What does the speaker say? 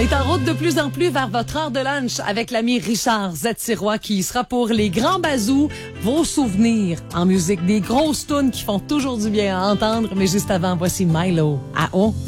est en route de plus en plus vers votre heure de lunch avec l'ami Richard Z-Sirois qui sera pour les grands bazous, vos souvenirs en musique, des grosses tunes qui font toujours du bien à entendre. Mais juste avant, voici Milo à On.